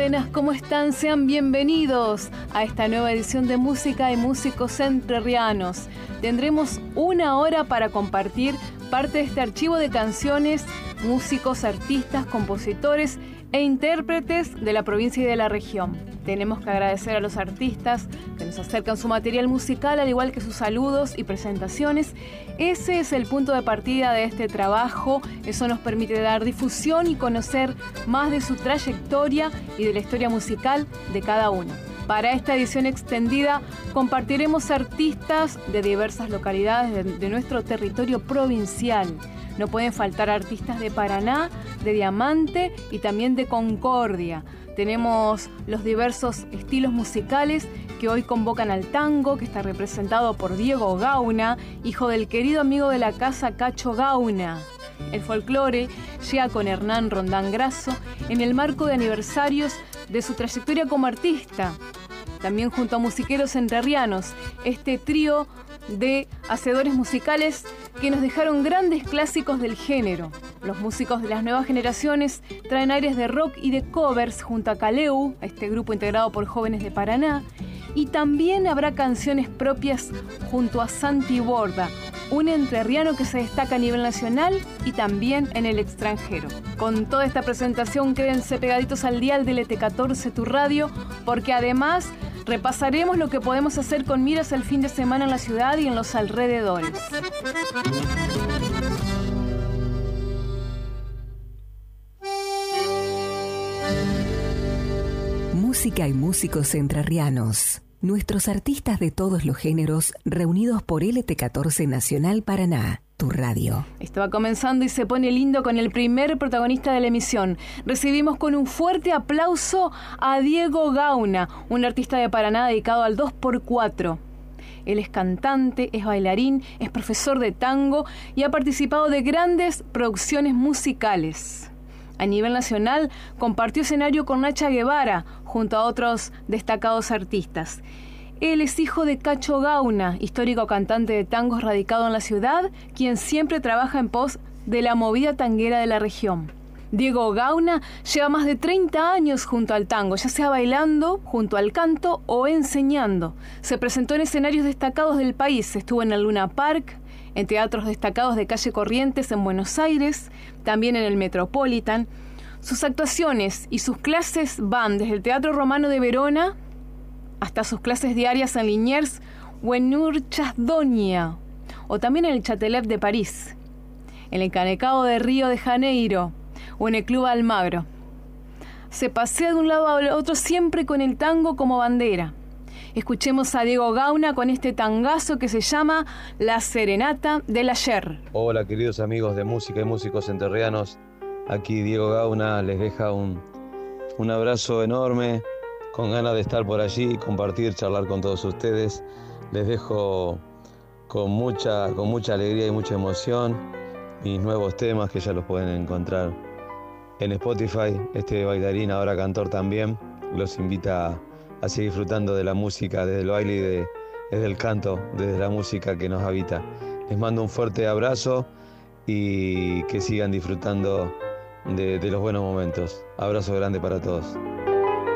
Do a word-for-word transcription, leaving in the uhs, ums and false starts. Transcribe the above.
buenas, ¿cómo están? Sean bienvenidos a esta nueva edición de Música y Músicos Entrerrianos. Tendremos una hora para compartir parte de este archivo de canciones, músicos, artistas, compositores e intérpretes de la provincia y de la región. Tenemos que agradecer a los artistas que nos acercan su material musical, al igual que sus saludos y presentaciones. Ese es el punto de partida de este trabajo. Eso nos permite dar difusión y conocer más de su trayectoria y de la historia musical de cada uno. Para esta edición extendida compartiremos artistas de diversas localidades de, de nuestro territorio provincial. No pueden faltar artistas de Paraná, de Diamante y también de Concordia. Tenemos los diversos estilos musicales que hoy convocan al tango, que está representado por Diego Gauna, hijo del querido amigo de la casa Cacho Gauna. El folclore llega con Hernán Rondán Grasso en el marco de aniversarios de su trayectoria como artista. También junto a musiqueros entrerrianos, este trío de hacedores musicales que nos dejaron grandes clásicos del género. Los músicos de las nuevas generaciones traen aires de rock y de covers junto a Caleu, este grupo integrado por jóvenes de Paraná, y también habrá canciones propias junto a Santi Borda, un entrerriano que se destaca a nivel nacional y también en el extranjero. Con toda esta presentación, quédense pegaditos al dial del E T catorce, tu radio, porque además repasaremos lo que podemos hacer con miras al fin de semana en la ciudad y en los alrededores. Música y músicos entrerrianos. Nuestros artistas de todos los géneros reunidos por L T catorce Nacional Paraná, tu radio. Esto va comenzando y se pone lindo con el primer protagonista de la emisión. Recibimos con un fuerte aplauso a Diego Gauna, un artista de Paraná dedicado al dos por cuatro. Él es cantante, es bailarín, es profesor de tango y ha participado de grandes producciones musicales. A nivel nacional compartió escenario con Nacha Guevara junto a otros destacados artistas. Él es hijo de Cacho Gauna, histórico cantante de tangos radicado en la ciudad, quien siempre trabaja en pos de la movida tanguera de la región. Diego Gauna lleva más de treinta años junto al tango, ya sea bailando, junto al canto o enseñando. Se presentó en escenarios destacados del país, estuvo en el Luna Park, en teatros destacados de Calle Corrientes en Buenos Aires, también en el Metropolitan. Sus actuaciones y sus clases van desde el Teatro Romano de Verona hasta sus clases diarias en Liniers o en Urchasdonia, o también en el Châtelet de París, en el Canecao de Río de Janeiro o en el Club Almagro. Se pasea de un lado al otro siempre con el tango como bandera. Escuchemos a Diego Gauna con este tangazo que se llama La Serenata del Ayer. Hola queridos amigos de Música y Músicos Entrerrianos, aquí Diego Gauna les deja un, un abrazo enorme, con ganas de estar por allí, compartir, charlar con todos ustedes. Les dejo con mucha, con mucha alegría y mucha emoción mis nuevos temas que ya los pueden encontrar en Spotify. Este bailarín, ahora cantor también, los invita a a seguir disfrutando de la música, desde el baile y de, desde el canto, desde la música que nos habita. Les mando un fuerte abrazo y que sigan disfrutando de, de los buenos momentos. Abrazo grande para todos.